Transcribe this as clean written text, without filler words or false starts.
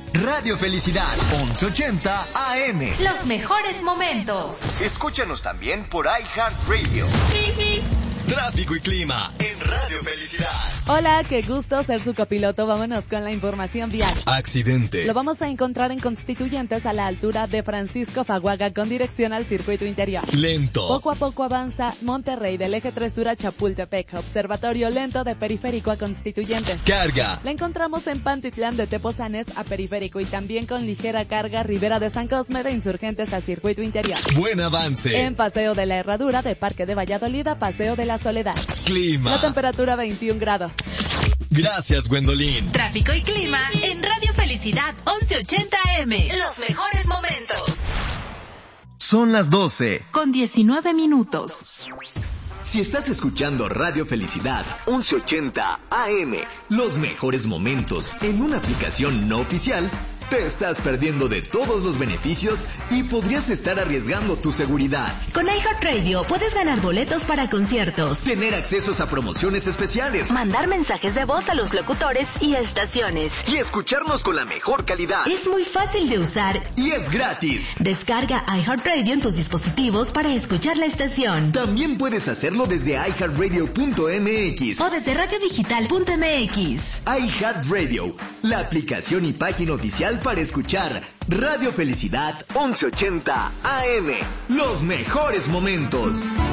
Radio Felicidad, 1180 AM. Los mejores momentos. Escúchanos también por iHeartRadio. Tráfico y clima en Radio Felicidad. Hola, qué gusto ser su copiloto. Vámonos con la información vial. Accidente. Lo vamos a encontrar en Constituyentes a la altura de Francisco Faguaga con dirección al circuito interior. Lento. Poco a poco avanza Monterrey del eje 3 sur a Chapultepec. Observatorio lento de Periférico a Constituyentes. Carga. La encontramos en Pantitlán de Tepozanes a Periférico y también con ligera carga Ribera de San Cosme de Insurgentes a circuito interior. Buen avance. En Paseo de la Herradura de Parque de Valladolid a Paseo de la Soledad. Clima. La temperatura 21 grados. Gracias, Gwendolyn. Tráfico y clima en Radio Felicidad 1180 AM. Los mejores momentos. Son las 12. Con 19 minutos. Si estás escuchando Radio Felicidad 1180 AM, los mejores momentos en una aplicación no oficial, te estás perdiendo de todos los beneficios y podrías estar arriesgando tu seguridad. Con iHeartRadio puedes ganar boletos para conciertos, Tener accesos a promociones especiales mandar mensajes de voz a los locutores y estaciones. y escucharnos con la mejor calidad. Es muy fácil de usar. Y es gratis. Descarga iHeartRadio en tus dispositivos para escuchar la estación. También puedes hacerlo desde iHeartRadio.mx. O desde radiodigital.mx. iHeartRadio, la aplicación y página oficial para escuchar Radio Felicidad 1180 AM. Los mejores momentos.